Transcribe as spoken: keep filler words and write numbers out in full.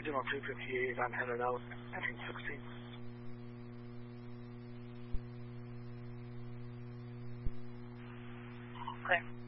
Original two fifty-eight, I'm headed out, entering sixteen. Okay.